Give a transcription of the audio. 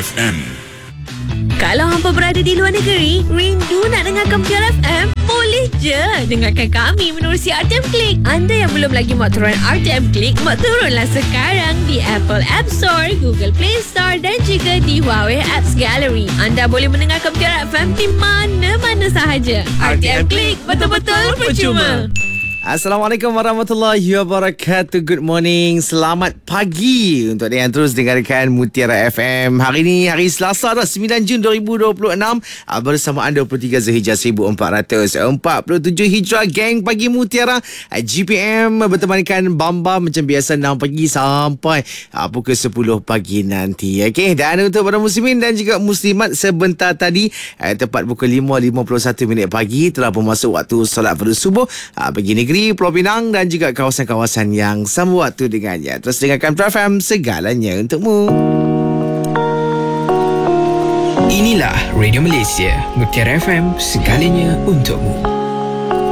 FM. Kalau hampa berada di luar negeri, rindu nak dengarkan Mutiara FM? Boleh je dengarkan kami menerusi RTM Click. Anda yang belum lagi muat turun RTM Click, muat turunlah sekarang di Apple App Store, Google Play Store dan juga di Huawei Apps Gallery. Anda boleh mendengarkan Mutiara FM di mana-mana sahaja. RTM Click, betul-betul percuma. Assalamualaikum warahmatullahi wabarakatuh. Good morning. Selamat pagi untuk yang terus dengarkan Mutiara FM. Hari ini hari Selasa dah 9 Jun 2026. Bersama anda 23 Zulhijjah 1447 Hijrah. Geng Pagi Mutiara GPM bertemankan Bamba macam biasa 6 pagi sampai pukul 10 pagi nanti. Okey, dan untuk para muslimin dan juga muslimat sebentar tadi tepat pukul 5.51 pagi telah masuk waktu solat fardu subuh bagi negeri Pulau Pinang dan juga kawasan-kawasan yang sama waktu dengannya. Terus dengarkan FM, segalanya untukmu. Inilah Radio Malaysia, Mutiara FM, segalanya untukmu.